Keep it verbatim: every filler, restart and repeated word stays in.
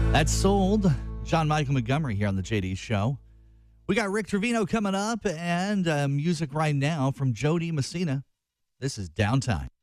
That's Sold. John Michael Montgomery here on the J D Show. We got Rick Trevino coming up and uh, music right now from Jody Messina. This is Downtime.